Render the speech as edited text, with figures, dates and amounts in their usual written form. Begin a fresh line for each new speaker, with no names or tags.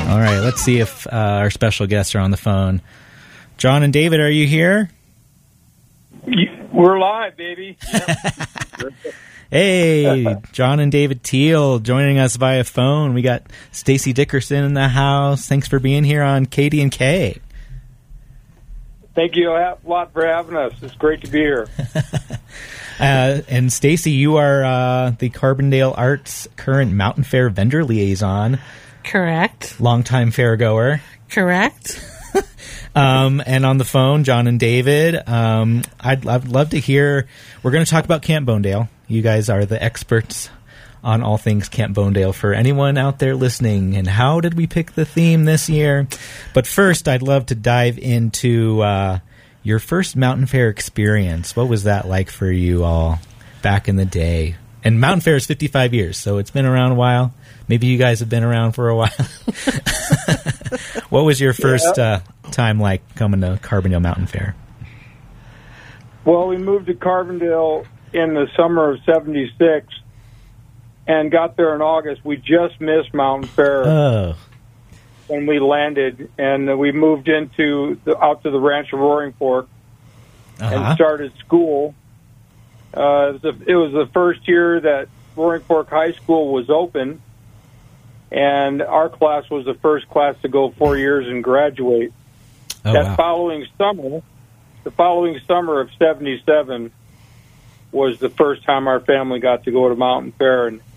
All right, let's see if our special guests are on the phone. John and David, are you here?
We're live, baby.
Hey, John and David Teal joining us via phone. We got Stacy Dickerson in the house. Thanks for being here on KD&K.
Thank you a lot for having us. It's great to be here.
And Stacy, you are the Carbondale Arts current Mountain Fair vendor liaison.
Correct.
Longtime fairgoer.
Correct.
And on the phone, John and David. I'd love to hear. We're going to talk about Camp Bonedale. You guys are the experts on all things Camp Bonedale for anyone out there listening. And how did we pick the theme this year? But first, I'd love to dive into your first Mountain Fair experience. What was that like for you all back in the day? And Mountain Fair is 55 years, so it's been around a while. Maybe you guys have been around for a while. What was your first time like coming to Carbondale Mountain Fair?
Well, we moved to Carbondale in the summer of '76 and got there in August. We just missed Mountain Fair when we landed, and we moved out to the ranch of Roaring Fork and started school. It was the first year that Roaring Fork High School was open, and our class was the first class to go 4 years and graduate. Following summer, the following summer of '77 was the first time our family got to go to Mountain Fair, and